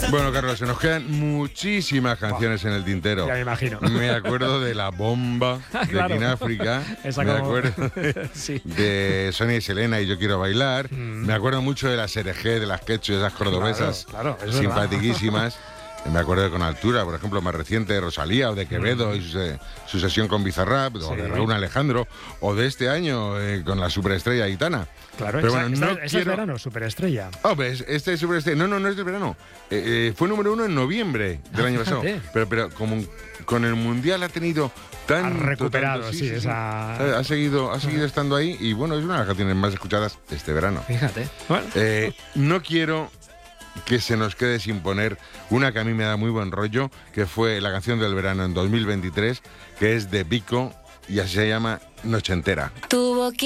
Bueno, Carlos, se nos quedan muchísimas canciones en el tintero. Ya me imagino. Me acuerdo de La Bomba, de Claro. Kináfrica. Esa Me como- acuerdo Sí. de Sonia y Selena y Yo Quiero Bailar. Me acuerdo mucho de las Serejé, de las Quechu, de esas cordobesas Claro, es verdad. simpatiquísimas. Me acuerdo de Con Altura, por ejemplo, más reciente, de Rosalía o de Quevedo y su sesión con Bizarrap, o de Raúl Alejandro, o de este año con la superestrella Aitana. Claro, Pero esa, bueno, esta- no esa es quiero- verano, superestrella. Oh, pues este es superestrella. No es de verano. Fue número 1 en noviembre del año pasado. fíjate. Pero como con el Mundial ha tenido tanto... Ha recuperado, tanto, sí, esa- Ha seguido estando ahí y bueno, es una de las canciones más escuchadas este verano. Fíjate. Bueno, No quiero que se nos quede sin poner una que a mí me da muy buen rollo, que fue la canción del verano en 2023, que es de Vico y así se llama Noche Entera. Tu boquita